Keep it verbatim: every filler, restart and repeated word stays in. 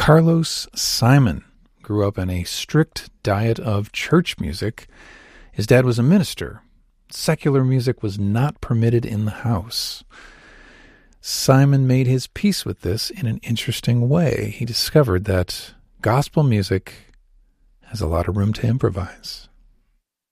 Carlos Simon grew up on a strict diet of church music. His dad was a minister. Secular music was not permitted in the house. Simon made his peace with this in an interesting way. He discovered that gospel music has a lot of room to improvise.